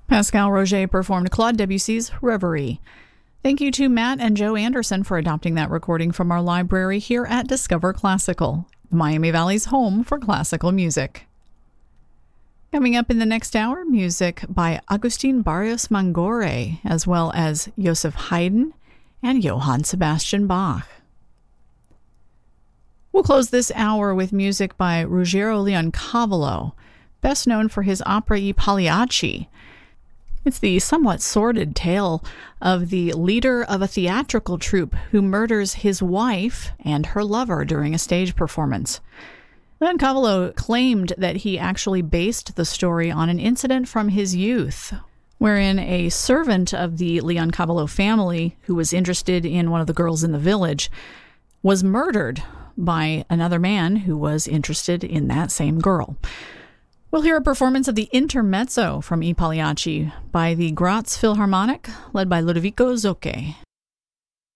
Pascal Roger performed Claude Debussy's Reverie. Thank you to Matt and Joe Anderson for adopting that recording from our library here at Discover Classical, Miami Valley's home for classical music. Coming up in the next hour, music by Agustin Barrios Mangore, as well as Joseph Haydn and Johann Sebastian Bach. We'll close this hour with music by Ruggiero Leoncavallo, best known for his opera I Pagliacci. It's the somewhat sordid tale of the leader of a theatrical troupe who murders his wife and her lover during a stage performance. Leoncavallo claimed that he actually based the story on an incident from his youth, wherein a servant of the Leoncavallo family, who was interested in one of the girls in the village, was murdered by another man who was interested in that same girl. We'll hear a performance of the Intermezzo from I Pagliacci by the Graz Philharmonic, led by Ludovico Zocche.